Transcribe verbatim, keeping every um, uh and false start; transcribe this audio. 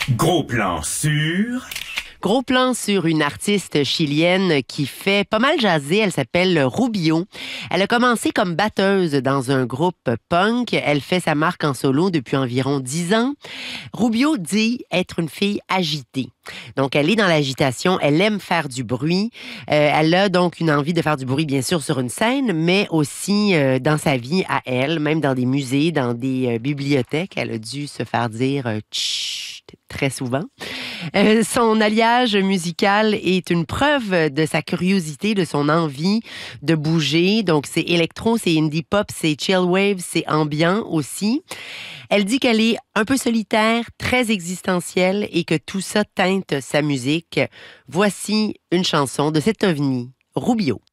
Gros plan sur... Gros plan sur une artiste chilienne qui fait pas mal jaser. Elle s'appelle Rubio. Elle a commencé comme batteuse dans un groupe punk. Elle fait sa marque en solo depuis environ dix ans. Rubio dit être une fille agitée. Donc, elle est dans l'agitation. Elle aime faire du bruit. Euh, elle a donc une envie de faire du bruit, bien sûr, sur une scène, mais aussi euh, dans sa vie à elle, même dans des musées, dans des euh, bibliothèques. Elle a dû se faire dire euh, « tchut » très souvent. Euh, son alliage musical est une preuve de sa curiosité, de son envie de bouger. Donc, c'est électro, c'est indie pop, c'est chill wave, c'est ambiant aussi. Elle dit qu'elle est un peu solitaire, très existentielle et que tout ça teinte sa musique. Voici une chanson de cet ovni, Rubio.